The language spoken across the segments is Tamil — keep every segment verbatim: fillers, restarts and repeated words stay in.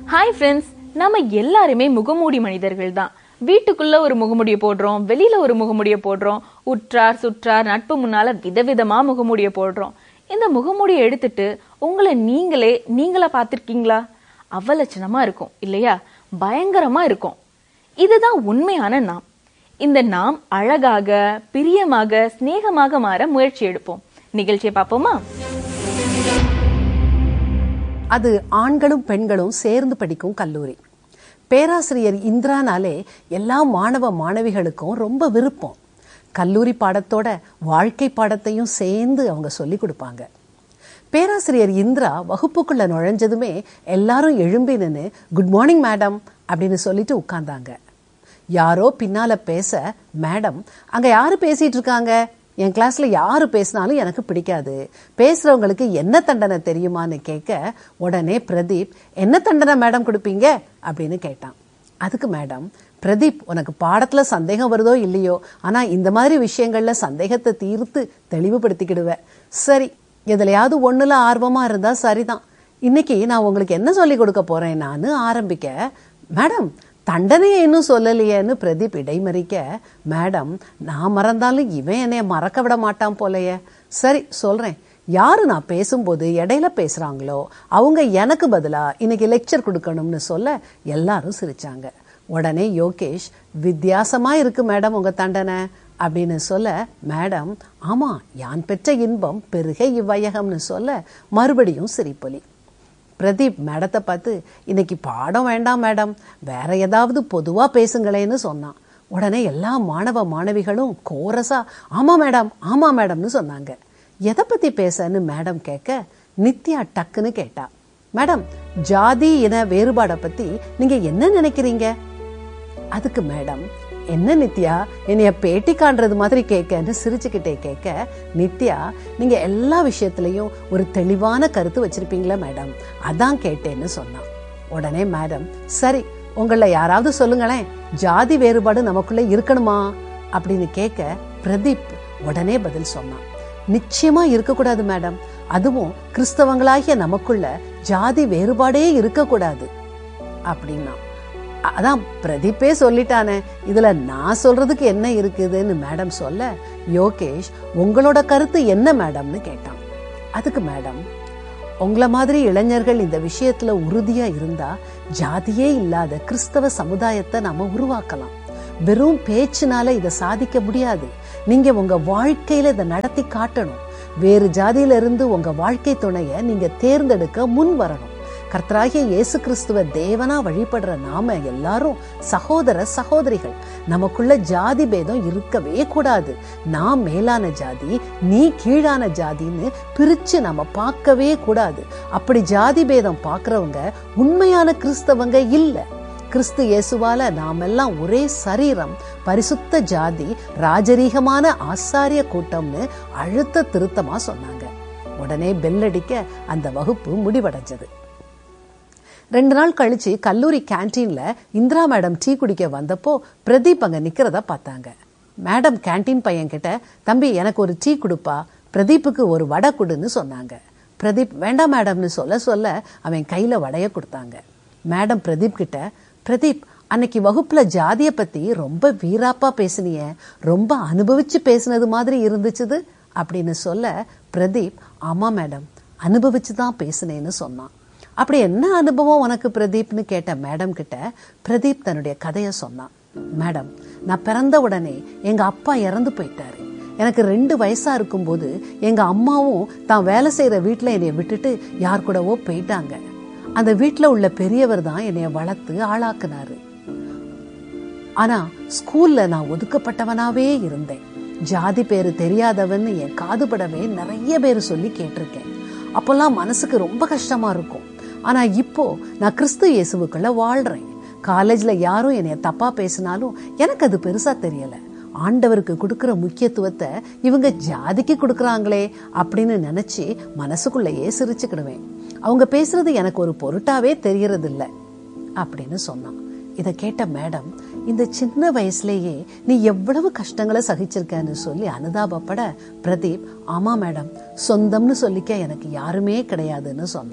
ஹாய் ஃப்ரெண்ட்ஸ், நம்ம எல்லாருமே முகமூடி மனிதர்கள் தான். வீட்டுக்குள்ள ஒரு முகமுடிய போடுறோம், வெளியில ஒரு முகமுடிய போடுறோம், உற்றார் சுற்றார் நட்பு முன்னால விதவிதமா முகமுடிய போடுறோம். இந்த முகமுடியை எடுத்துட்டு உங்களை நீங்களே நீங்களா பார்த்திருக்கீங்களா? அவலட்சணமா இருக்கும் இல்லையா? பயங்கரமா இருக்கும். இதுதான் உண்மையான நாம். இந்த நாம் அழகாக, பிரியமாக, சிநேகமாக மாற முயற்சி எடுப்போம். நிகழ்ச்சியை பார்ப்போமா? அது ஆண்களும் பெண்களும் சேர்ந்து படிக்கும் கல்லூரி. பேராசிரியர் இந்திரானாலே எல்லா மாணவ மாணவிகளுக்கும் ரொம்ப விருப்பம். கல்லூரி பாடத்தோட வாழ்க்கை பாடத்தையும் சேர்ந்து அவங்க சொல்லி கொடுப்பாங்க. பேராசிரியர் இந்திரா வகுப்புக்குள்ள நுழைஞ்சதுமே எல்லாரும் எழும்பி நின்று குட் மார்னிங் மேடம் அப்படின்னு சொல்லிட்டு உட்கார்ந்தாங்க. யாரோ பின்னால பேச, மேடம் அங்க யாரு பேசிட்டு இருக்காங்க? என் கிளாஸ்ல யாரு பேசினாலும் எனக்கு பிடிக்காது. பேசுறவங்களுக்கு என்ன தண்டனை தெரியுமான்னு கேட்க, உடனே பிரதீப் என்ன தண்டனை மேடம் கொடுப்பீங்க அப்படின்னு கேட்டான். அதுக்கு மேடம், பிரதீப் உனக்கு பாடத்துல சந்தேகம் வருதோ இல்லையோ, ஆனா இந்த மாதிரி விஷயங்கள்ல சந்தேகத்தை தீர்த்து தெளிவுபடுத்திக்கிடுவேன். சரி, எதுலையாவது ஒண்ணுல ஆர்வமா இருந்தா சரிதான். இன்னைக்கு நான் உங்களுக்கு என்ன சொல்லி கொடுக்க போறேன் நான் ஆரம்பிக்க, மேடம் தண்டனையை இன்னும் சொல்லலையேன்னு பிரதீப் இடைமறிக்க, மேடம் நான் மறந்தாலும் இவன் என்னைய மறக்க விட மாட்டான் போலையே. சரி சொல்றேன், யாரு நான் பேசும்போது இடையில பேசுறாங்களோ அவங்க எனக்கு பதிலா இன்னைக்கு லெக்சர் கொடுக்கணும்னு சொல்ல எல்லாரும் சிரிச்சாங்க. உடனே யோகேஷ், வித்தியாசமா இருக்கு மேடம் உங்க தண்டனை அப்படின்னு சொல்ல, மேடம் ஆமா யான் பெற்ற இன்பம் பெருக இவ்வையகம்னு சொல்ல மறுபடியும் சிரிப்பொலி. பிரதீப் மேடத்தை பார்த்து, இன்னைக்கு பாடம் வேண்டாம் மேடம், வேற ஏதாவது பொதுவா பேசுங்களேன்னு சொன்னான். உடனே எல்லா மாணவ மாணவிகளும் கோரஸா ஆமா மேடம் ஆமா மேடம்னு சொன்னாங்க. எதை பத்தி பேசன்னு மேடம் கேட்க, நித்யா டக்குன்னு கேட்டா, மேடம் ஜாதி இன வேறுபாடை பத்தி நீங்க என்ன நினைக்கிறீங்க? அதுக்கு மேடம், என்ன நித்யா என்னைய பேட்டி காண்றது மாதிரி கேட்கன்னு சிரிச்சுக்கிட்டே கேட்க, நித்யா நீங்க எல்லா விஷயத்திலையும் ஒரு தெளிவான கருத்து வச்சிருப்பீங்களா மேடம், அதான் கேட்டேன்னு சொன்னான். உடனே மேடம், சரி உங்கள யாராவது சொல்லுங்களேன், ஜாதி வேறுபாடு நமக்குள்ள இருக்கணுமா அப்படின்னு கேட்க, பிரதீப் உடனே பதில் சொன்னான், நிச்சயமா இருக்கக்கூடாது மேடம், அதுவும் கிறிஸ்தவங்களாகிய நமக்குள்ள ஜாதி வேறுபாடே இருக்கக்கூடாது அப்படின்னா. அதான் பிரதீப்பே சொல்லிட்டானே, இதுல நான் சொல்றதுக்கு என்ன இருக்குதுன்னு மேடம் சொல்ல, யோகேஷ் உங்களோட கருத்து என்ன மேடம்னு கேட்டான். அதுக்கு மேடம், உங்கள மாதிரி இளைஞர்கள் இந்த விஷயத்துல உறுதியா இருந்தா ஜாதியே இல்லாத கிறிஸ்தவ சமுதாயத்தை நாம உருவாக்கலாம். வெறும் பேச்சுனால இதை சாதிக்க முடியாது. நீங்க உங்க வாழ்க்கையில இதை நடத்தி காட்டணும். வேறு ஜாதியில இருந்து உங்க வாழ்க்கை துணைய நீங்க தேர்ந்தெடுக்க முன் வரணும். கர்த்தராகிய இயேசு கிறிஸ்துவ தேவனா வழிபடுற நாம எல்லாரும் சகோதர சகோதரிகள். நமக்குள்ள ஜாதி பேதம் இருக்கவே கூடாது. நான் மேலான ஜாதி, நீ கீழான ஜாதின்னு பிரிச்சு நம்ம பார்க்கவே கூடாது. அப்படி ஜாதி பேதம் பார்க்கறவங்க உண்மையான கிறிஸ்தவங்க இல்ல. கிறிஸ்து இயேசுவால நாமெல்லாம் ஒரே சரீரம், பரிசுத்த ஜாதி, ராஜரீகமான ஆசாரிய கூட்டம்னு அழுத்த திருத்தமா சொன்னாங்க. உடனே பெல்லடிக்க அந்த வகுப்பு முடிவடைஞ்சது. ரெண்டு நாள் கழிச்சு கல்லூரி கேன்டீன்ல இந்திரா மேடம் டீ குடிக்க வந்தப்போ பிரதீப் அங்க நிக்கிறத பார்த்தாங்க. மேடம் கேன்டீன் பையன் கிட்ட, தம்பி எனக்கு ஒரு டீ கொடுப்பா, பிரதீப்புக்கு ஒரு வடை கொடுன்னு சொன்னாங்க. பிரதீப் வேண்டாம் மேடம்னு சொல்ல சொல்ல அவன் கையில வடைய கொடுத்தாங்க. மேடம் பிரதீப் கிட்ட, பிரதீப் அன்னைக்கு வகுப்புல ஜாதிய பத்தி ரொம்ப வீராப்பா பேசினிய, ரொம்ப அனுபவிச்சு பேசினது மாதிரி இருந்துச்சுது அப்படின்னு சொல்ல, பிரதீப் ஆமா மேடம் அனுபவிச்சுதான் பேசினேன்னு சொன்னான். அப்படி என்ன அனுபவம் உனக்கு பிரதீப்னு கேட்ட மேடம் கிட்ட பிரதீப் தன்னுடைய கதைய சொன்னான். மேடம், நான் பிறந்த உடனே எங்க அப்பா இறந்து போயிட்டாரு. எனக்கு ரெண்டு வயசா இருக்கும் போது எங்க அம்மாவும் தான் வேலை செய்யற வீட்டுல என்னைய விட்டுட்டு யார் கூடவோ போயிட்டாங்க. அந்த வீட்டுல உள்ள பெரியவர் தான் என்னைய வளர்த்து ஆளாக்குனாரு. ஆனா ஸ்கூல்ல நான் ஒதுக்கப்பட்டவனாவே இருந்தேன். ஜாதி பேரு தெரியாதவன்னு என் காதுபடவே நிறைய பேரு சொல்லி கேட்டிருக்கேன். அப்பெல்லாம் மனசுக்கு ரொம்ப கஷ்டமா இருக்கும். ஆனா இப்போ நான் கிறிஸ்து இயேசுவுக்குள்ள வாழ்றேன். காலேஜ்ல யாரும் என்னைய தப்பா பேசினாலும் எனக்கு அது பெருசா தெரியல. ஆண்டவருக்கு கொடுக்கற முக்கியத்துவத்தை இவங்க ஜாதிக்கு கொடுக்கறாங்களே அப்படின்னு நினைச்சு மனசுக்குள்ளேயே சிரிச்சுக்கிடுவேன். அவங்க பேசுறது எனக்கு ஒரு பொருட்டாவே தெரியறது இல்ல அப்படின்னு சொன்னான். இதை கேட்ட மேடம், இந்த சின்ன வயசுலேயே நீ எவ்வளவு கஷ்டங்களை சகிச்சிருக்கன்னு சொல்லி அனுதாபப்பட, பிரதீப் ஆமா மேடம் சொந்தம்னு சொல்லிக்க எனக்கு யாருமே கிடையாதுன்னு சொன்னான்.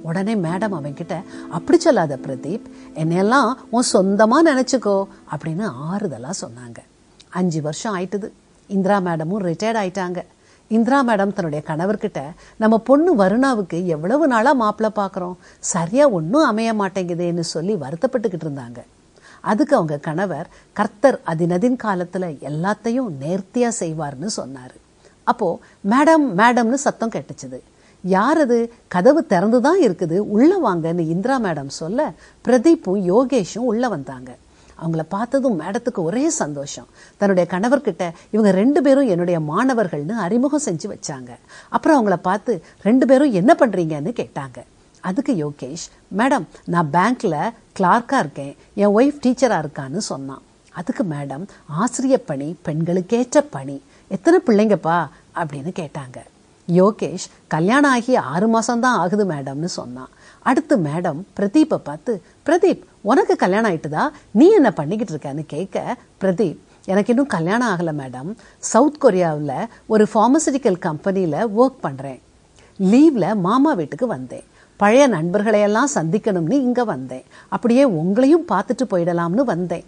உடனே மேடம் அவன் கிட்ட, அப்படி சொல்லாத பிரதீப், என்னையெல்லாம் உன் சொந்தமா நினைச்சுக்கோ அப்படின்னு ஆறுதலா சொன்னாங்க. அஞ்சு வருஷம் ஆயிட்டுது. இந்திரா மேடமும் ரிட்டையர்ட் ஆயிட்டாங்க. இந்திரா மேடம் தன்னுடைய கணவர்கிட்ட, நம்ம பொண்ணு வருணாவுக்கு எவ்வளவு நாளா மாப்பிள்ள பாக்குறோம், சரியா ஒன்னும் அமைய மாட்டேங்குதேன்னு சொல்லி வருத்தப்பட்டுக்கிட்டு இருந்தாங்க. அதுக்கு அவங்க கணவர், கர்த்தர் அதினதின் காலத்துல எல்லாத்தையும் நேர்த்தியா செய்வார்னு சொன்னாரு. அப்போ மேடம் மேடம்னு சத்தம் கேட்டுச்சுது. யார் அது? கதவு திறந்துதான் இருக்குது, உள்ள வாங்கன்னு இந்திரா மேடம் சொல்ல பிரதீப்பும் யோகேஷும் உள்ள வந்தாங்க. அவங்கள பார்த்ததும் மேடத்துக்கு ஒரே சந்தோஷம். தன்னுடைய கணவர்கிட்ட, இவங்க ரெண்டு பேரும் என்னுடைய மாணவர்கள்னு அறிமுகம் செஞ்சு வச்சாங்க. அப்புறம் அவங்கள பார்த்து, ரெண்டு பேரும் என்ன பண்றீங்கன்னு கேட்டாங்க. அதுக்கு யோகேஷ், மேடம் நான் பேங்க்ல கிளார்க்கா இருக்கேன், என் ஒய்ஃப் டீச்சரா இருக்கான்னு சொன்னான். அதுக்கு மேடம், ஆசிரிய பணி பெண்களுக்கேற்ற பணி, எத்தனை பிள்ளைங்கப்பா அப்படின்னு கேட்டாங்க. யோகேஷ், கல்யாணம் ஆகி ஆறு மாசம் தான் ஆகுது மேடம்னு சொன்னான். அடுத்து மேடம் பிரதீப்பை பார்த்து, பிரதீப் உனக்கு கல்யாணம் ஆயிட்டுதா, நீ என்ன பண்ணிக்கிட்டு இருக்கன்னு கேட்க, பிரதீப், எனக்கு இன்னும் கல்யாணம் ஆகல மேடம், சவுத் கொரியாவில் ஒரு ஃபார்மசூட்டிக்கல் கம்பெனியில் ஒர்க் பண்ணுறேன். லீவில் மாமா வீட்டுக்கு வந்தேன், பழைய நண்பர்களையெல்லாம் சந்திக்கணும்னு இங்கே வந்தேன், அப்படியே உங்களையும் பார்த்துட்டு போயிடலாம்னு வந்தேன்.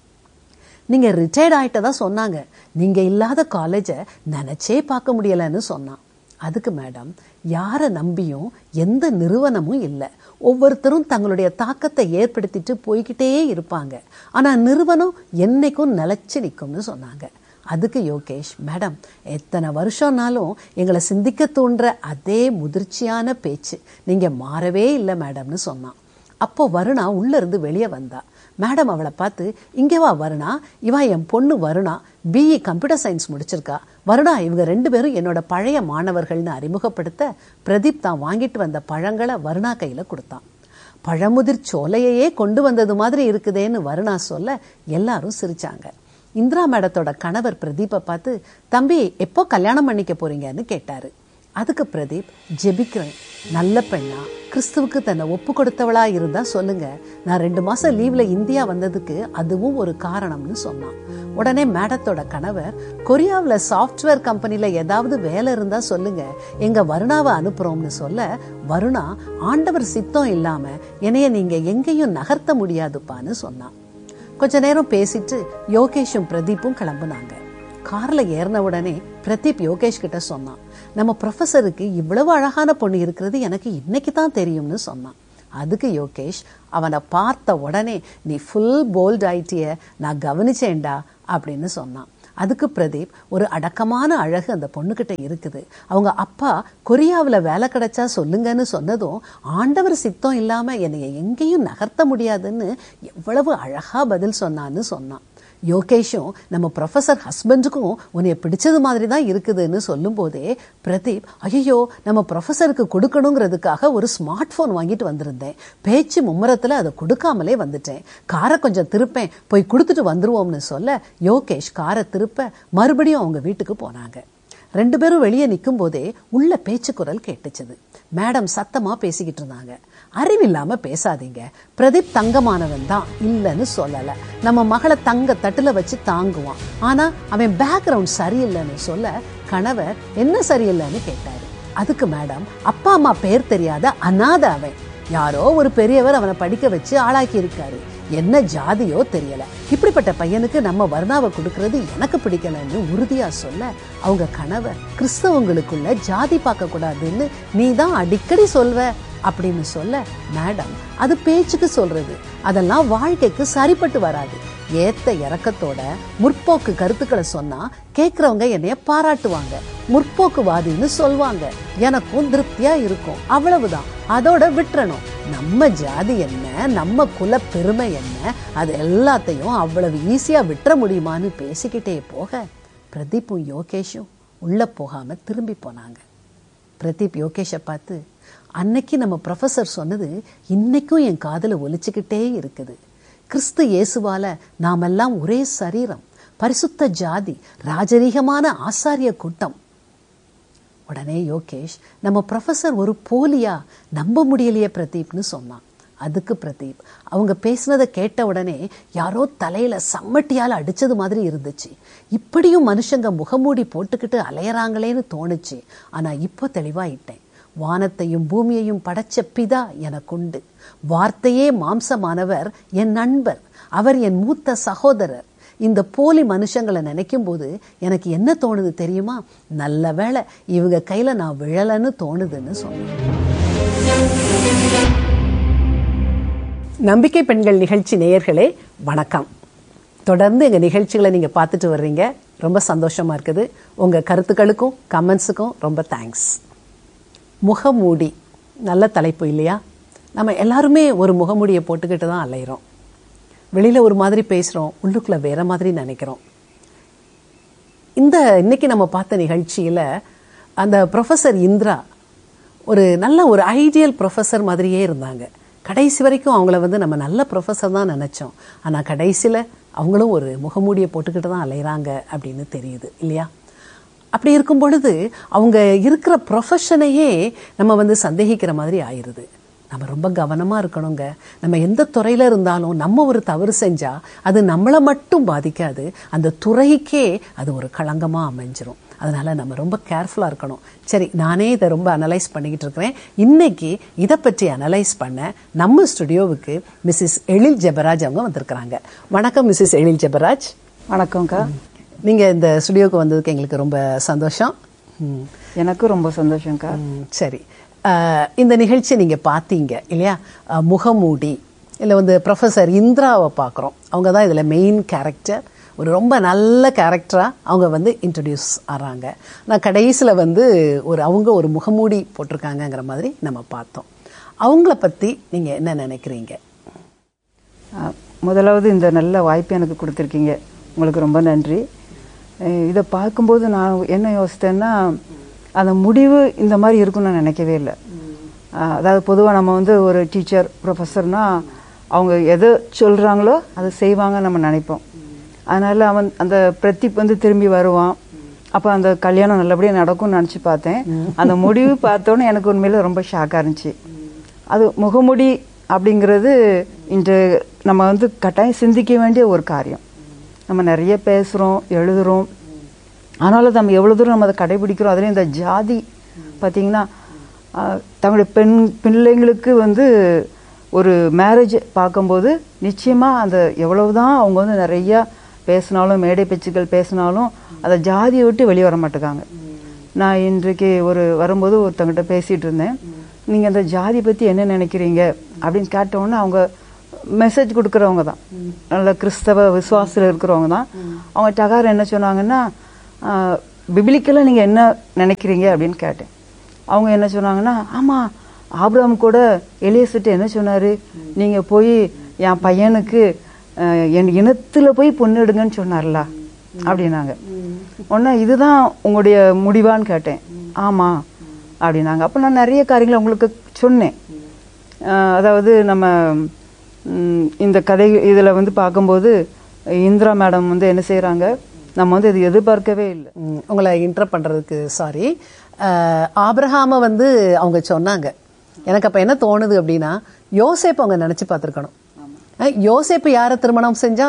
நீங்க ரிட்டையர்ட் ஆயிட்டதா சொன்னாங்க, நீங்க இல்லாத காலேஜை நினைச்சே பார்க்க முடியலன்னு சொன்னான். அதுக்கு மேடம், யாரை நம்பியும் எந்த நிறுவனமும் இல்லை, ஒவ்வொருத்தரும் தங்களுடைய தாக்கத்தை ஏற்படுத்திட்டு போய்கிட்டே இருப்பாங்க, ஆனா நிறுவனம் என்னைக்கும் நிலைச்சு நிற்கும்னு சொன்னாங்க. அதுக்கு யோகேஷ், மேடம் எத்தனை வருஷம்னாலும் எங்களை சிந்திக்க தூண்டுற அதே முதிர்ச்சியான பேச்சு, நீங்க மாறவே இல்லை மேடம்னு சொன்னான். அப்போ வருணா உள்ள இருந்து வெளியே வந்தா. மேடம் அவளை பார்த்து, இங்கே வா வருணா, இவா என் பொண்ணு Varuna, BE computer science முடிச்சிருக்கா. Varuna, இவங்க ரெண்டு பேரும் என்னோட பழைய மாணவர்கள்னு அறிமுகப்படுத்த பிரதீப் தான் வாங்கிட்டு வந்த பழங்களை வருணா கையில கொடுத்தான். பழமுதிர் சோலையையே கொண்டு வந்தது மாதிரி இருக்குதேன்னு வருணா சொல்ல எல்லாரும் சிரிச்சாங்க. இந்திரா மேடத்தோட கணவர் பிரதீப்பை பார்த்து, தம்பி எப்போ கல்யாணம் பண்ணிக்க போறீங்கன்னு கேட்டாரு. அதுக்கு பிரதீப், ஜெபிக்கிறேன், நல்ல பெண்ணா கிறிஸ்துவுக்கு தன்னை ஒப்பு கொடுத்தவளா இருந்தா சொல்லுங்க, நான் ரெண்டு மாசம் லீவ்ல இந்தியா வந்ததுக்கு அதுவும் ஒரு காரணம்னு சொன்னான். உடனே மேடத்தோட கணவர், கொரியாவில் சாஃப்ட்வேர் கம்பெனில ஏதாவது வேலை இருந்தா சொல்லுங்க, எங்க வருணாவை அனுப்புறோம்னு சொல்ல, வருணா, ஆண்டவர் சித்தம் இல்லாம என்னைய நீங்க எங்கேயும் நகர்த்த முடியாதுப்பான்னு சொன்னான். கொஞ்ச நேரம் பேசிட்டு யோகேஷும் பிரதீப்பும் கிளம்புனாங்க. கார்ல ஏறின உடனே பிரதீப் யோகேஷ் கிட்ட சொன்னான், நம்ம ப்ரொஃபஸருக்கு இவ்வளவு அழகான பொண்ணு இருக்கிறது எனக்கு இன்னைக்கு தான் தெரியும்னு சொன்னான். அதுக்கு யோகேஷ், அவனை பார்த்த உடனே, நீ ஃபுல் போல்ட் ஆயிட்டிய, நான் கவனிச்சேன்டா அப்படின்னு சொன்னான். அதுக்கு பிரதீப், ஒரு அடக்கமான அழகு அந்த பொண்ணுகிட்ட இருக்குது, அவங்க அப்பா கொரியாவில் வேலை கிடைச்சா சொல்லுங்கன்னு சொன்னதும் ஆண்டவர் சித்தம் இல்லாம என்னைய எங்கேயும் நகர்த்த முடியாதுன்னு எவ்வளவு அழகா பதில் சொன்னான்னு சொன்னான். யோகேஷும், நம்ம ப்ரொஃபஸர் ஹஸ்பண்டுக்கும் உன்னைய பிடிச்சது மாதிரி தான் இருக்குதுன்னு சொல்லும் போதே பிரதீப், ஐயோ நம்ம ப்ரொஃபஸருக்கு கொடுக்கணுங்கிறதுக்காக ஒரு ஸ்மார்ட் போன் வாங்கிட்டு வந்திருந்தேன், பேச்சு மும்முரத்துல அதை கொடுக்காமலே வந்துட்டேன், காரை கொஞ்சம் திருப்பேன், போய் கொடுத்துட்டு வந்துருவோம்னு சொல்ல யோகேஷ் காரை திருப்ப மறுபடியும் அவங்க வீட்டுக்கு போனாங்க. ரெண்டு பேரும் வெளியே நிற்கும் போதே உள்ள பேச்சு குரல் கேட்டுச்சுது. மேடம் சத்தமா பேசிக்கிட்டு இருந்தாங்க, அறிவில்லாம பேசாதீங்க, பிரதீப் தங்கமானவன் தான், இல்லன்னு சொல்லல, நம்ம மகளை தங்க தட்டுல வச்சு தாங்குவான், ஆனா அவன் பேக்ரவுண்ட் சரியில்லைன்னு சொல்ல கணவர், என்ன சரியில்லைன்னு கேட்டாரு. அதுக்கு மேடம், அப்பா அம்மா பேர் தெரியாத அநாத அவன், யாரோ ஒரு பெரியவர் அவனை படிக்க வச்சு ஆளாக்கி இருக்காரு, என்ன ஜாதியோ தெரியல, இப்படிப்பட்ட பையனுக்கு நம்ம வருணாவை கொடுக்கறது எனக்கு பிடிக்கலன்னு உறுதியா சொல்ல அவங்க கணவர், கிறிஸ்தவங்களுக்குள்ள ஜாதி பார்க்க கூடாதுன்னு நீ தான் அடிக்கடி சொல்வ அப்படின்னு சொல்ல மேடம், அது பேச்சுக்கு சொல்றது, அதெல்லாம் வாழ்க்கைக்கு சரிப்பட்டு வராது, ஏத்த இறக்கத்தோட முற்போக்கு கருத்துக்களை சொன்னா கேட்கறவங்க என்னைய பாராட்டுவாங்க, முற்போக்குவாதின்னு சொல்வாங்க, எனக்கும் திருப்தியா இருக்கும், அவ்வளவுதான், அதோட விட்டுறணும், நம்ம ஜாதி என்ன, நம்ம குல பெருமை என்ன, அது எல்லாத்தையும் அவ்வளவு ஈஸியா விட்டுற முடியுமான்னு பேசிக்கிட்டே போக பிரதீப்பும் யோகேஷும் உள்ள போகாம திரும்பி போனாங்க. பிரதீப் யோகேஷை பார்த்து, அன்னைக்கு நம்ம ப்ரொஃபஸர் சொன்னது இன்னைக்கும் என் காதுல ஒலிச்சுக்கிட்டே இருக்குது, கிறிஸ்து இயேசுவால நாமெல்லாம் ஒரே சரீரம், பரிசுத்த ஜாதி, ராஜரீகமான ஆசாரிய கூட்டம். உடனே யோகேஷ், நம்ம ப்ரொஃபஸர் ஒரு போலியா, நம்ப முடியலையே பிரதீப்னு சொன்னான். அதுக்கு பிரதீப், அவங்க பேசினதை கேட்ட உடனே யாரோ தலையில சம்மட்டியால அடிச்சது மாதிரி இருந்துச்சு, இப்படியும் மனுஷங்க முகமூடி போட்டுக்கிட்டு அலையறாங்களேன்னு தோணுச்சு, ஆனா இப்போ தெளிவாயிட்டேன், வானத்தையும் பூமியையும் படைச்ச பிதா எனக்குண்டு. வார்த்தையே மாம்சமானவர் என் நண்பர், அவர் என் மூத்த சகோதரர். இந்த போலி மனுஷங்களை நினைக்கும் போது எனக்கு என்ன தோணுது தெரியுமா? நல்ல வேளை இவங்க கையில நான் விழலன்னு தோணுதுன்னு சொன்னேன். நம்பிக்கை பெண்கள் நிகழ்ச்சி நேயர்களே வணக்கம். தொடர்ந்து எங்க நிகழ்ச்சிகளை நீங்க பார்த்துட்டு வர்றீங்க, ரொம்ப சந்தோஷமா இருக்குது. உங்க கருத்துக்களுக்கும் கமெண்ட்ஸுக்கும் ரொம்ப தேங்க்ஸ். முகமூடி நல்ல தலைப்பு இல்லையா? நம்ம எல்லாருமே ஒரு முகமூடியை போட்டுக்கிட்டு தான் அலையிறோம். வெளியில் ஒரு மாதிரி பேசுகிறோம், உள்ளுக்குள்ளே வேற மாதிரி நினைக்கிறோம். இந்த இன்னைக்கு நம்ம பார்த்த நிகழ்ச்சியில் அந்த ப்ரொஃபஸர் இந்திரா ஒரு நல்ல ஒரு ஐடியல் ப்ரொஃபஸர் மாதிரியே இருந்தாங்க. கடைசி வரைக்கும் அவங்கள வந்து நம்ம நல்ல ப்ரொஃபஸர் தான் நினச்சோம். ஆனால் கடைசியில் அவங்களும் ஒரு முகமூடியை போட்டுக்கிட்டு தான் அலையிறாங்க அப்படின்னு தெரியுது இல்லையா? அப்படி இருக்கும் பொழுது அவங்க இருக்கிற ப்ரொஃபஷனையே நம்ம வந்து சந்தேகிக்கிற மாதிரி ஆயிடுது. நம்ம ரொம்ப கவனமாக இருக்கணுங்க. நம்ம எந்த துறையில் இருந்தாலும் நம்ம ஒரு தவறு செஞ்சால் அது நம்மளை மட்டும் பாதிக்காது, அந்த துறைக்கே அது ஒரு களங்கமாக அமைஞ்சிரும். அதனால் நம்ம ரொம்ப கேர்ஃபுல்லாக இருக்கணும். சரி, நானே இதை ரொம்ப அனலைஸ் பண்ணிக்கிட்டு இருக்கிறேன். இன்னைக்கு இதை பற்றி அனலைஸ் பண்ண நம்ம ஸ்டுடியோவுக்கு மிஸ்ஸஸ் எழில் ஜெபராஜ் அவங்க வந்திருக்கிறாங்க. வணக்கம் மிஸ்ஸஸ் எழில் ஜெபராஜ். வணக்கம்க்கா. நீங்கள் இந்த ஸ்டுடியோவுக்கு வந்ததுக்கு எங்களுக்கு ரொம்ப சந்தோஷம். எனக்கும் ரொம்ப சந்தோஷம்க்கா. சரி, இந்த நிகழ்ச்சியை நீங்கள் பார்த்தீங்க இல்லையா? முகமூடி இல்லை வந்து ப்ரொஃபஸர் இந்திராவை பார்க்குறோம். அவங்க தான் இதில் மெயின் கேரக்டர். ஒரு ரொம்ப நல்ல கேரக்டராக அவங்க வந்து இன்ட்ரடியூஸ் ஆகிறாங்க. நான் கடைசியில் வந்து ஒரு அவங்க ஒரு முகமூடி போட்டிருக்காங்கங்கிற மாதிரி நம்ம பார்த்தோம். அவங்கள பற்றி நீங்கள் என்ன நினைக்கிறீங்க? முதலாவது இந்த நல்ல வாய்ப்பு எனக்கு கொடுத்துருக்கீங்க, உங்களுக்கு ரொம்ப நன்றி. இதை பார்க்கும்போது நான் என்ன யோசித்தேன்னா, அந்த முடிவு இந்த மாதிரி இருக்குன்னு நான் நினைக்கவே இல்லை. அதாவது பொதுவாக நம்ம வந்து ஒரு டீச்சர் ப்ரொஃபஸர்னால் அவங்க எதை சொல்கிறாங்களோ அதை செய்வாங்கன்னு நம்ம நினைப்போம். அதனால் அவன் அந்த பிரதீப் வந்து திரும்பி வருவான், அப்போ அந்த கல்யாணம் நல்லபடியாக நடக்கும்னு நினச்சி பார்த்தேன். அந்த முடிவு பார்த்தோன்னே எனக்கு உண்மையில் ரொம்ப ஷாக்காக இருந்துச்சு. அது முகமுடி அப்படிங்கிறது இன்று நம்ம வந்து கட்டாயம் சிந்திக்க வேண்டிய ஒரு காரியம். நம்ம நிறைய பேசுகிறோம், எழுதுகிறோம், ஆனாலும் நம்ம எவ்வளோ தூரம் நம்ம அதை கடைபிடிக்கிறோம். அதுலேயும் இந்த ஜாதி பார்த்திங்கன்னா, தங்களுடைய பெண் பிள்ளைங்களுக்கு வந்து ஒரு மேரேஜ் பார்க்கும்போது நிச்சயமாக அந்த எவ்வளவு தான் அவங்க வந்து நிறையா பேசினாலும், மேடை பேச்சுக்கள் பேசினாலும் அந்த ஜாதியை விட்டு வெளியே வர மாட்டேங்காங்க. நான் இன்றைக்கு ஒரு வரும்போது ஒருத்தங்கிட்ட பேசிகிட்டு இருந்தேன். நீங்கள் அந்த ஜாதி பற்றி என்ன நினைக்கிறீங்க அப்படின்னு கேட்டோன்னே அவங்க மெசேஜ் கொடுக்குறவங்க தான், நல்ல கிறிஸ்தவ விசுவாசத்தில் இருக்கிறவங்க தான். அவங்க டகார் என்ன சொன்னாங்கன்னா, பிபிலிக்கலாக நீங்கள் என்ன நினைக்கிறீங்க அப்படின்னு கேட்டேன். அவங்க என்ன சொன்னாங்கன்னா, ஆமாம் ஆபிரகாம் கூட எலியேசர்ட்ட என்ன சொன்னார், நீங்கள் போய் என் பையனுக்கு என் இனத்தில் போய் பொண்ணு எடுங்கன்னு சொன்னார்ல அப்படின்னாங்க. ஒன்று இதுதான் உங்களுடைய முடிவான்னு கேட்டேன். ஆமாம் அப்படின்னாங்க. அப்போ நான் நிறைய காரியங்களை உங்களுக்கு சொன்னேன். அதாவது நம்ம இந்த கதை இதில் வந்து பார்க்கும்போது இந்திரா மேடம் வந்து என்ன செய்கிறாங்க, நம்ம வந்து இது எதிர்பார்க்கவே இல்லை. உங்களை இன்டர் பண்ணுறதுக்கு சாரி. ஆபிரகாமை வந்து அவங்க சொன்னாங்க. எனக்கு அப்போ என்ன தோணுது அப்படின்னா, யோசேப்பு அவங்க நினச்சி பார்த்துருக்கணும். யோசேப்பு யாரை திருமணம் செஞ்சா?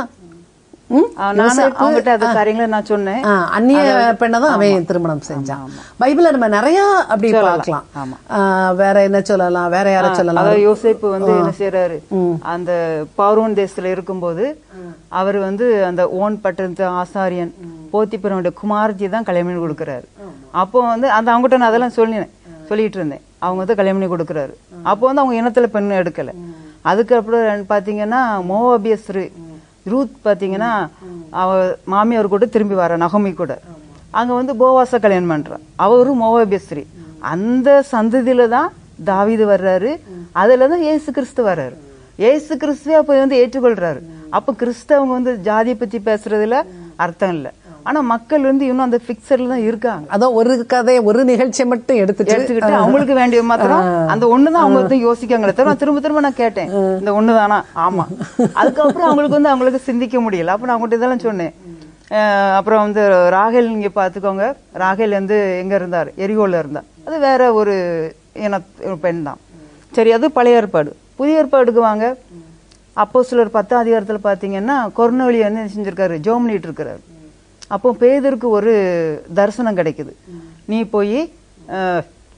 நான் சொன்னேன், அந்நிய பெண்ணை தான் அவன் திருமணம் செஞ்சான். பைபிள்ல நம்ம நிறைய அப்படி பார்க்கலாம். வேற என்ன சொல்லலாம், வேற யார சொல்லலாம். யோசேப்பு வந்து என்ன செய்யறாரு, அந்த பார்வோன் தேசத்துல இருக்கும்போது அவர் வந்து அந்த ஓன் பட்டணத்து ஆசாரியன் போத்திபிரனுடைய குமாரத்தி தான் கல்யாணம் பண்ணி கொடுக்குறாரு. அப்போ வந்து அந்த அவங்ககிட்ட நான் அதெல்லாம் சொல்லினேன் சொல்லிட்டு இருந்தேன். அவங்க வந்து கல்யாணம் பண்ணி கொடுக்குறாரு. அப்போ வந்து அவங்க இனத்துல பெண்ணு எடுக்கல. அதுக்கப்புறம் பாத்தீங்கன்னா மோவாபியஸ்ரு ரூத் பார்த்தீங்கன்னா அவ மாமியார் கூட திரும்பி வர நகோமி கூட அங்கே வந்து போவாச கல்யாணம் பண்ணுறான். அவரும் மோவாபியஸ்ரீ. அந்த சந்ததியில தான் தாவீது வர்றாரு. அதுல தான் ஏசு கிறிஸ்து வர்றாரு. ஏசு கிறிஸ்துவே அப்போ வந்து ஏற்றுக்கொள்றாரு. அப்போ கிறிஸ்தவங்க வந்து ஜாதியை பற்றி பேசுறதுல அர்த்தம் இல்லை. ஆனா மக்கள் வந்து இன்னும் அந்த பிக்சர்ல தான் இருக்காங்க. அதான் ஒரு கதை ஒரு நிகழ்ச்சியை மட்டும் எடுத்துட்டு எடுத்துக்கிட்டு அவங்களுக்கு வேண்டிய மாத்திரம் அந்த ஒண்ணுதான் அவங்க வந்து யோசிக்காங்களே தவிர. திரும்ப திரும்ப நான் கேட்டேன், இந்த ஒண்ணுதானா? ஆமா. அதுக்கப்புறம் அவங்களுக்கு வந்து அவங்களுக்கு சிந்திக்க முடியல. அப்ப நான் அவங்கள்ட்ட இதெல்லாம் சொன்னேன். அப்புறம் வந்து ராகேல் இங்க பாத்துக்கோங்க. ராகேல் வந்து எங்க இருந்தார்? எரிகோல இருந்தார். அது வேற ஒரு இன பெண் தான். சரி, அது பழைய ஏற்பாடு. புதிய ஏற்பாடுக்கு வாங்க. அப்போஸ்தலர் பத்தாம் அதிகாரத்துல பாத்தீங்கன்னா கொர்நேலியு வந்து என்ன செஞ்சிருக்காரு? ஜெபம் பண்ணிட்டு இருக்கிறாரு. அப்போ பேதுருக்கு ஒரு தரிசனம் கிடைக்குது. நீ போய்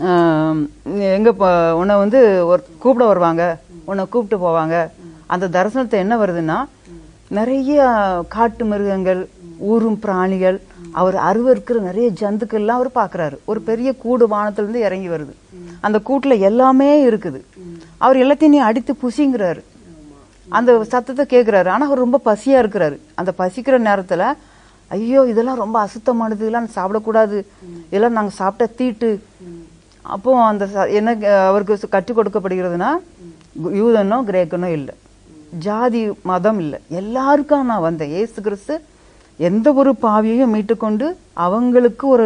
எங்க உன்னை வந்து ஒரு கூப்பிட வருவாங்க, உன்னை கூப்பிட்டு போவாங்க. அந்த தரிசனத்தை என்ன வருதுன்னா, நிறைய காட்டு மிருகங்கள், ஊரும் பிராணிகள், அவர் அருவருக்கிற நிறைய ஜந்துக்கள்லாம் அவர் பாக்குறாரு. ஒரு பெரிய கூடு வானத்துல இருந்து இறங்கி வருது. அந்த கூட்டுல எல்லாமே இருக்குது. அவர் எல்லாத்தையும் நீ அடித்து புசிங்கிறாரு. அந்த சத்தத்தை கேட்கிறாரு. ஆனா அவர் ரொம்ப பசியா இருக்கிறாரு. அந்த பசிக்கிற நேரத்துல ஐயோ இதெல்லாம் ரொம்ப அசுத்தமானது, இதெல்லாம் சாப்பிடக்கூடாது, இதெல்லாம் நாங்க சாப்பிட்ட தீட்டு. அப்போ அந்த என்ன அவருக்கு கற்றுக் கொடுக்கப்படுகிறதுனா, யூதனோ கிரேக்கனோ இல்லை, ஜாதி மதம் இல்லை, எல்லாருக்கும் நான் வந்தேன். ஏசு கிறிஸ்து எந்த ஒரு பாவியையும் மீட்டுக்கொண்டு அவங்களுக்கு ஒரு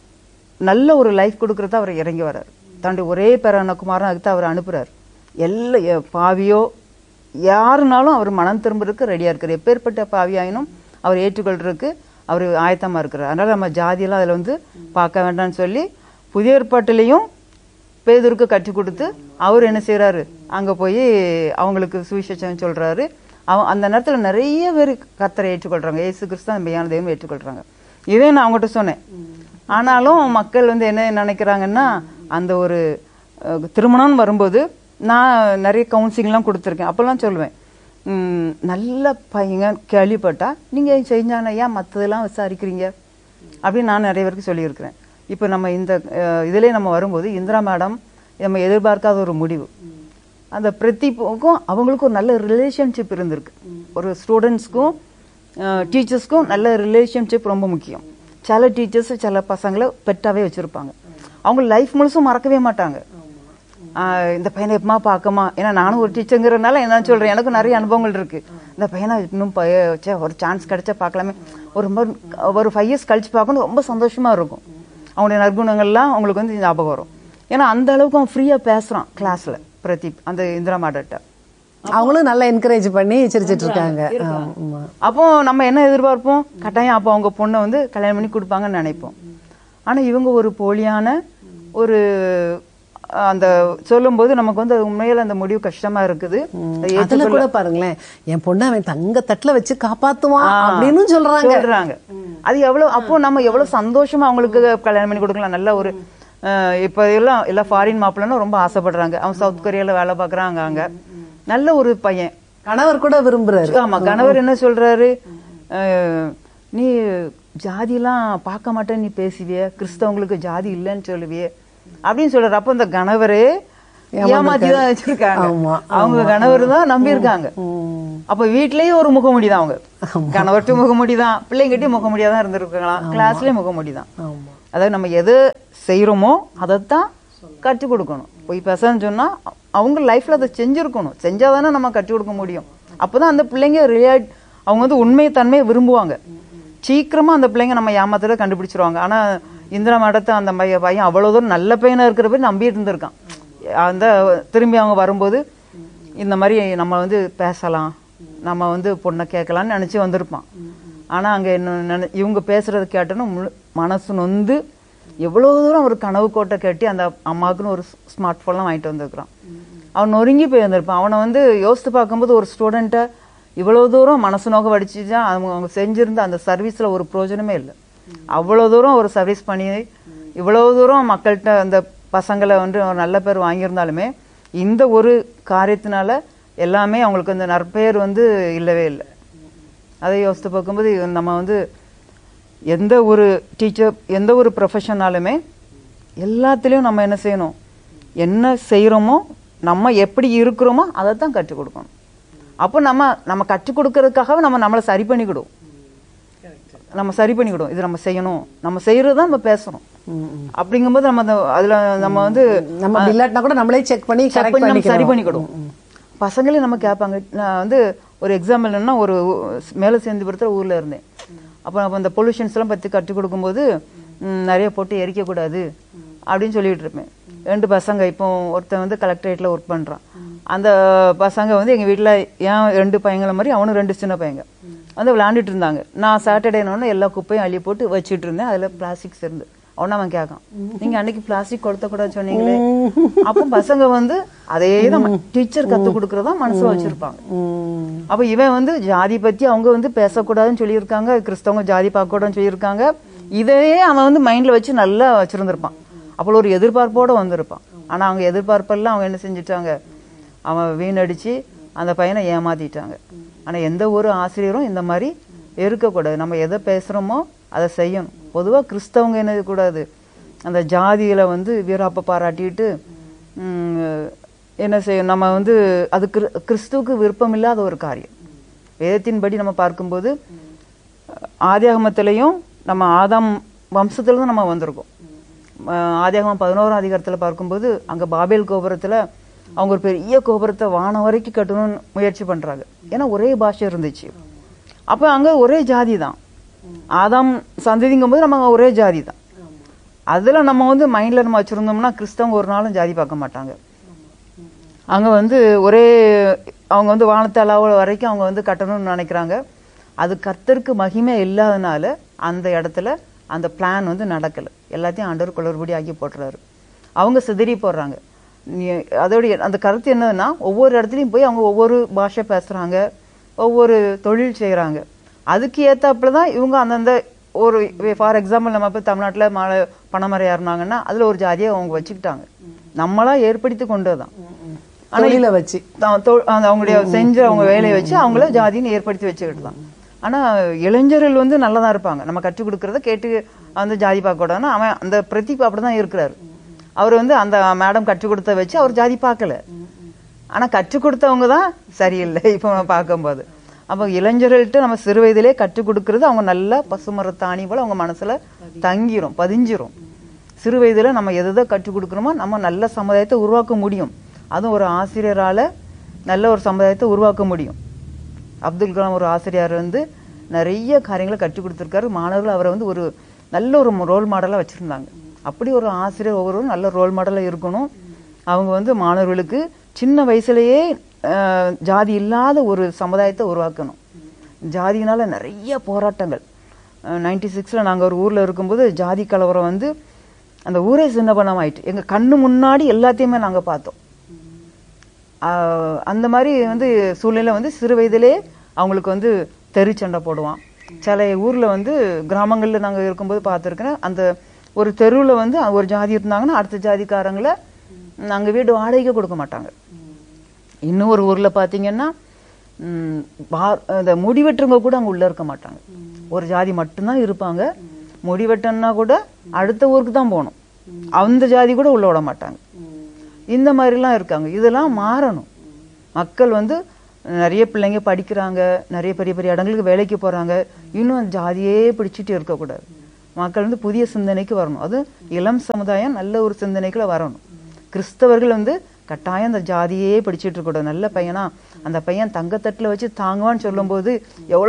நல்ல ஒரு லைஃப் கொடுக்கறத அவர் இறங்கி வர்றாரு. தன்னுடைய ஒரே பேரான குமாரன் அதுக்கு அவர் அனுப்புறாரு. எல்லா பாவியோ யாருனாலும் அவர் மனம் திரும்புறதுக்கு ரெடியா இருக்காரு. எப்பேற்பட்ட பாவியாயினும் அவர் ஏற்றுக்கொள்றதுக்கு அவர் ஆயத்தமா இருக்கிறார். அதனால நம்ம ஜாதியெல்லாம் அதுல வந்து பார்க்க வேண்டாம்னு சொல்லி புதிய ஏற்பாட்டிலையும் பேதுருக்கு கற்றுக் கொடுத்து அவர் என்ன செய்யறாரு, அங்க போய் அவங்களுக்கு சுவிசேஷம் சொல்றாரு. அவன் அந்த நேரத்துல நிறைய பேர் கர்த்தரை ஏற்றுக்கொள்றாங்க. இயேசு கிறிஸ்து தான் மெய்யான தெய்வம் ஏற்றுக்கொள்றாங்க. இதே நான் அவங்ககிட்ட சொன்னேன். ஆனாலும் மக்கள் வந்து என்ன நினைக்கிறாங்கன்னா, அந்த ஒரு திருமணம் வரும்போது நான் நிறைய கவுன்சிலிங்லாம் கொடுத்துருக்கேன். அப்பெல்லாம் சொல்லுவேன், உம் நல்ல பையன் கேள்விப்பட்டா நீங்க செஞ்சான ஏன் மற்றதெல்லாம் விசாரிக்கிறீங்க அப்படின்னு நான் நிறைய பேருக்கு சொல்லியிருக்கிறேன். இப்போ நம்ம இந்த இதுலேயே நம்ம வரும்போது இந்திரா மேடம் நம்ம எதிர்பார்க்காத ஒரு முடிவு. அந்த பிரதீப்புக்கும் அவங்களுக்கும் ஒரு நல்ல ரிலேஷன்ஷிப் இருந்திருக்கு. ஒரு ஸ்டூடெண்ட்ஸ்க்கும் டீச்சர்ஸ்க்கும் நல்ல ரிலேஷன்ஷிப் ரொம்ப முக்கியம். சில டீச்சர்ஸ் சில பசங்களை பெட்டாவே வச்சிருப்பாங்க. அவங்க லைஃப் முழுசும் மறக்கவே மாட்டாங்க. இந்த பையனை எப்பமா பார்க்கமா, ஏன்னா நானும் ஒரு டீச்சருங்கிறதுனால என்ன சொல்றேன், எனக்கு நிறைய அனுபவங்கள் இருக்கு. இந்த பையனை இன்னும் ஒரு சான்ஸ் கிடைச்சா பார்க்கலாமே, ஒரு ஒரு ஃபைவ் இயர்ஸ் கழிச்சு பார்க்கணும், ரொம்ப சந்தோஷமா இருக்கும். அவங்களுடைய நற்குணங்கள்லாம் அவங்களுக்கு வந்து ஞாபகம் வரும். ஏன்னா அந்த அளவுக்கு அவன் ஃப்ரீயா பேசுறான் கிளாஸ்ல பிரதீப் அந்த இந்திரா மேடட்ட. அவங்களும் நல்லா என்கரேஜ் பண்ணி சிரிச்சிட்டு இருக்காங்க. அப்போ நம்ம என்ன எதிர்பார்ப்போம், கட்டாயம் அப்போ அவங்க பொண்ணை வந்து கல்யாணம் பண்ணி கொடுப்பாங்கன்னு நினைப்போம். ஆனா இவங்க ஒரு போலியான ஒரு அந்த சொல்லும் போது நமக்கு வந்து உண்மையில அந்த முடிவு கஷ்டமா இருக்குது. அதுல கூட பாருங்களேன், என் பொண்ணு அவன் தங்க தட்டுல வச்சு காப்பாத்துவான் அப்படின்னு சொல்றாங்க சொல்றாங்க அது எவ்வளவு. அப்போ நம்ம எவ்வளவு சந்தோஷமா அவங்களுக்கு கல்யாணம் பண்ணி கொடுக்கலாம். நல்ல ஒரு இப்ப எல்லாம் எல்லா ஃபாரின் மாப்பிள்ளன்னு ரொம்ப ஆசைப்படுறாங்க. அவன் சவுத் கொரியால வேலை பாக்குறாங்க. அங்க நல்ல ஒரு பையன், கணவர் கூட விரும்புறாரு. ஆமா, கணவர் என்ன சொல்றாரு, நீ ஜாதி எல்லாம் பார்க்க மாட்டேன்னு நீ பேசுவிய, கிறிஸ்தவங்களுக்கு ஜாதி இல்லைன்னு சொல்லுவியே அப்படின்னு சொல்றாரு. அப்ப இந்த கணவரே ஏமாத்திதான் வச்சிருக்காங்க. அவங்க கணவர் தான் நம்பி இருக்காங்க. அப்ப வீட்லயே ஒரு முகமுடிதான், அவங்க கணவர்கிட்ட முகமுடிதான், பிள்ளைங்கிட்டயும் முகமுடியாதான் இருந்திருக்கலாம், கிளாஸ்லயும் முகமுடிதான். அதாவது நம்ம எது செய்யறோமோ அதைத்தான் கற்றுக் கொடுக்கணும். போய் பேசன்னு சொன்னா அவங்க லைஃப்ல அதை செஞ்சிருக்கணும். செஞ்சாதானே நம்ம கற்றுக் கொடுக்க முடியும். அப்பதான் அந்த பிள்ளைங்க ரியாக்ட், அவங்க வந்து உண்மை தன்மையை விரும்புவாங்க. சீக்கிரமா அந்த பிள்ளைங்க நம்ம ஏமாத்தத கண்டுபிடிச்சிருவாங்க. ஆனா இந்திரா மேடத்தை அந்த பையன் அவ்வளவு தூரம் நல்ல பையனா இருக்கிற போய் நம்பிட்டு இருந்திருக்கான். அந்த திரும்பி அவங்க வரும்போது இந்த மாதிரி நம்ம வந்து பேசலாம், நம்ம வந்து பொண்ணை கேட்கலாம்னு நினைச்சு வந்திருப்பான். ஆனா அங்க என்ன இவங்க பேசுறது கேட்டோன்னு மனசு நொந்து எவ்வளவு தூரம் ஒரு கனவு கோட்டை கட்டி அந்த அம்மாவுக்குன்னு ஒரு ஸ்மார்ட் போன்லாம் வாங்கிட்டு வந்திருக்கிறான். அவன் நொறுங்கி போய் வந்திருப்பான். அவனை வந்து யோசித்து பார்க்கும்போது ஒரு ஸ்டூடெண்ட்டை இவ்வளவு தூரம் மனசு நோக்க வடிச்சுதான் அவங்க அவங்க செஞ்சிருந்த அந்த சர்வீஸ்ல ஒரு பிரயோஜனமே இல்லை. அவ்வளவு தூரம் ஒரு சர்வீஸ் பண்ணி இவ்வளவு தூரம் மக்கள்கிட்ட அந்த பசங்களை வந்து ஒரு நல்ல பேர் வாங்கியிருந்தாலுமே இந்த ஒரு காரியத்தினால எல்லாமே அவங்களுக்கு அந்த நற்பெயர் வந்து இல்லவே இல்லை. அதை யோசித்து பார்க்கும்போது நம்ம வந்து எந்த ஒரு டீச்சர் எந்த ஒரு ப்ரொஃபஷனாலுமே எல்லாத்துலேயும் நம்ம என்ன செய்யணும், என்ன செய்கிறோமோ நம்ம எப்படி இருக்கிறோமோ அதை தான் கற்றுக் கொடுக்கணும். அப்போ நம்ம நம்ம கற்றுக் கொடுக்கறதுக்காகவே நம்ம நம்மளை சரி பண்ணிக்கிடுவோம். நம்ம சரி பண்ணிக்கிடுவோம் இது நம்ம செய்யணும், நம்ம செய்யறது தான் நம்ம பேசணும். அப்படிங்கும்போது நம்ம அதுல நம்ம வந்து நம்ம இல்லாட்டினா கூட நம்மளே செக் பண்ணி சரி பண்ணிக்கிடுவோம். பசங்களே நம்ம கேட்பாங்க. நான் வந்து ஒரு எக்ஸாம்பிள் என்னன்னா, ஒரு மேல சேர்ந்துபுரத்துல ஊர்ல இருந்தேன். அப்போ அப்போ அந்த பொல்யூஷன்ஸ் எல்லாம் பத்தி கற்றுக் கொடுக்கும்போது நிறைய போட்டு எரிக்க கூடாது அப்படின்னு சொல்லிட்டு இருப்பேன். ரெண்டு பசங்க இப்போ ஒருத்தன் வந்து கலெக்டரேட்ல ஒர்க் பண்றான். அந்த பசங்க வந்து எங்க வீட்டுல ஏன் ரெண்டு பையங்கள மாதிரி அவனும் ரெண்டு சின்ன பையங்க வந்து விளையாண்டுட்டு இருந்தாங்க. நான் சாட்டர்டேன்னு எல்லா குப்பையும் அள்ளி போட்டு வச்சுட்டு இருந்தேன். அதுல பிளாஸ்டிக்ஸ் இருந்து அவன அவன் கேட்கான், நீங்க அன்னைக்கு பிளாஸ்டிக் கொளுத்த கூடாது சொன்னீங்களே. அப்போ பசங்க வந்து அதே தான் டீச்சர் கத்து கொடுக்கறதா மனசுல வச்சிருப்பாங்க. அப்ப இவன் வந்து ஜாதி பத்தி அவங்க வந்து பேசக்கூடாதுன்னு சொல்லியிருக்காங்க, கிறிஸ்தவங்க ஜாதி பார்க்க கூடாதுன்னு சொல்லியிருக்காங்க. இதையே அவன் வந்து மைண்ட்ல வச்சு நல்லா வச்சிருந்திருப்பான். அவ்வளோ ஒரு எதிர்பார்ப்போடு வந்திருப்பான். ஆனால் அவங்க எதிர்பார்ப்பெல்லாம் அவங்க என்ன செஞ்சுட்டாங்க, அவன் வீணடிச்சு அந்த பையனை ஏமாத்திட்டாங்க. ஆனால் எந்த ஒரு ஆசிரியரும் இந்த மாதிரி இருக்கக்கூடாது. நம்ம எதை பேசுகிறோமோ அதை செய்யணும். பொதுவாக கிறிஸ்தவங்க என்ன கூடாது, அந்த ஜாதியில் வந்து வீராப்ப பாராட்டிட்டு என்ன செய்யும், நம்ம வந்து அது கிறிஸ்துவுக்கு விருப்பம் இல்லாத ஒரு காரியம். வேதத்தின்படி நம்ம பார்க்கும்போது ஆதியாகமத்திலையும் நம்ம ஆதாம் வம்சத்துல தான் நம்ம வந்திருக்கோம். ஆதியாகமம் பதினோராம் அதிகாரத்தில் பார்க்கும்போது அங்கே பாபேல் கோபுரத்தில் அவங்க ஒரு பெரிய கோபுரத்தை வானம் வரைக்கும் கட்டணும்னு முயற்சி பண்ணுறாங்க. ஏன்னா ஒரே பாஷை இருந்துச்சு. அப்போ அங்கே ஒரே ஜாதி தான். ஆதாம் சந்ததிங்கும் போது நம்ம ஒரே ஜாதி தான். அதில் நம்ம வந்து மைண்டில் நம்ம வச்சுருந்தோம்னா கிறிஸ்தவங்க ஒரு நாளும் ஜாதி பார்க்க மாட்டாங்க. அங்கே வந்து ஒரே அவங்க வந்து வானத்தை அளவு வரைக்கும் அவங்க வந்து கட்டணும்னு நினைக்கிறாங்க. அது கர்த்தருக்கு மகிமை இல்லாதனால அந்த இடத்துல அந்த பிளான் வந்து நடக்கலை. எல்லாத்தையும் ஆண்டவர் குளறுபடி ஆக்கி போட்டுறாரு. அவங்க சிதறி போடுறாங்க. அதோடைய அந்த கருத்து என்னதுன்னா, ஒவ்வொரு இடத்துலையும் போய் அவங்க ஒவ்வொரு பாஷை பேசுகிறாங்க, ஒவ்வொரு தொழில் செய்கிறாங்க. அதுக்கு ஏற்றாப்புல தான் இவங்க அந்தந்த ஒரு ஃபார் எக்ஸாம்பிள் நம்ம இப்போ தமிழ்நாட்டில் மழை பணமரையா இருந்தாங்கன்னா அதில் ஒரு ஜாதியை அவங்க வச்சுக்கிட்டாங்க. நம்மளா ஏற்படுத்தி கொண்டு தான். ஆனால் வச்சு அவங்களுடைய செஞ்ச அவங்க வேலையை வச்சு அவங்கள ஜாதின்னு ஏற்படுத்தி வச்சுக்கிட்டு தான். ஆனால் இளைஞர்கள் வந்து நல்லா தான் இருப்பாங்க. நம்ம கற்றுக் கொடுக்கறத கேட்டு வந்து ஜாதி பார்க்க கூடாதுன்னா அவன் அந்த பிரதீப் அப்படி தான் இருக்கிறாரு. அவர் வந்து அந்த மேடம் கற்றுக் கொடுத்த வச்சு அவர் ஜாதி பார்க்கல. ஆனால் கற்றுக் கொடுத்தவங்க தான் சரியில்லை இப்போ நம்ம பார்க்கும்போது. அப்போ இளைஞர்கள்ட்ட நம்ம சிறு வயதிலே கற்றுக் கொடுக்கறது அவங்க நல்லா பசுமரத்தாணி போல அவங்க மனசுல தங்கிரும், பதிஞ்சிரும். சிறு வயதுல நம்ம எதை கற்றுக் கொடுக்குறோமோ நம்ம நல்ல சமுதாயத்தை உருவாக்க முடியும். அதுவும் ஒரு ஆசிரியரால நல்ல ஒரு சமுதாயத்தை உருவாக்க முடியும். அப்துல் கலாம் ஒரு ஆசிரியர் வந்து நிறைய காரியங்களை கற்றுக் கொடுத்துருக்காரு. மாணவர்கள் அவரை வந்து ஒரு நல்ல ஒரு ரோல் மாடலாக வச்சுருந்தாங்க. அப்படி ஒரு ஆசிரியர் ஒவ்வொருவரும் நல்ல ரோல் மாடலாக இருக்கணும். அவங்க வந்து மாணவர்களுக்கு சின்ன வயசுலேயே ஜாதி இல்லாத ஒரு சமுதாயத்தை உருவாக்கணும். ஜாதியினால நிறைய போராட்டங்கள். நைன்டி சிக்ஸில் நாங்கள் ஒரு ஊரில் இருக்கும்போது ஜாதி கலவரம் வந்து அந்த ஊரே சின்னபனம் ஆயிட்டு எங்கள் கண்ணு முன்னாடி எல்லாத்தையுமே நாங்கள் பார்த்தோம். அந்த மாதிரி வந்து சூழ்நிலை வந்து சிறு வயதிலே அவங்களுக்கு வந்து தெரு சண்டை போடுவான். சில ஊரில் வந்து கிராமங்களில் நாங்கள் இருக்கும்போது பார்த்துருக்கேன், அந்த ஒரு தெருவில் வந்து ஒரு ஜாதி இருந்தாங்கன்னா அடுத்த ஜாதிக்காரங்களை நாங்கள் வீடு வாடகைக்கு கொடுக்க மாட்டாங்க. இன்னும் ஒரு ஊரில் பார்த்தீங்கன்னா இந்த முடி வெட்டுறவங்க கூட அங்கே உள்ளே இருக்க மாட்டாங்க. ஒரு ஜாதி மட்டும்தான் இருப்பாங்க. முடி வெட்டன்னா கூட அடுத்த ஊருக்கு தான் போகணும். அந்த ஜாதி கூட உள்ள விட மாட்டாங்க. இந்த மாதிரிலாம் இருக்காங்க. இதெல்லாம் மாறணும். மக்கள் வந்து நிறைய பிள்ளைங்க படிக்கிறாங்க, நிறைய பெரிய பெரிய இடங்களுக்கு வேலைக்கு போகிறாங்க. இன்னும் அந்த ஜாதியே பிடிச்சிட்டு இருக்கக்கூடாது. மக்கள் வந்து புதிய சிந்தனைக்கு வரணும். அது இளம் சமுதாயம் நல்ல ஒரு சிந்தனைக்குள்ள வரணும். கிறிஸ்தவர்கள் வந்து கட்டாயம் அந்த ஜாதியே பிடிச்சிட்டு இருக்கக்கூடாது. நல்ல பையனா அந்த பையன் தங்கத்தட்டில் வச்சு தாங்குவான்னு சொல்லும்போது எவ்வளோ